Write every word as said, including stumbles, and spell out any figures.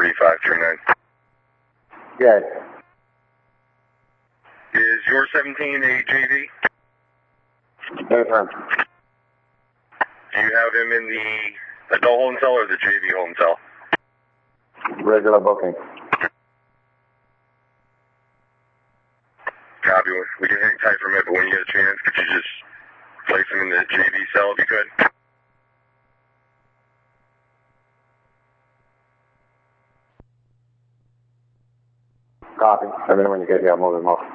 three five three nine. Yes. Is your seventeen a J V? Affirm. Do you have him in the adult home cell or the J V home cell? Regular booking. Copy. We can hang tight from it, but when you get a chance, could you just place him in the J V cell if you could? Copy. Let me know when you get here. I'll move him off.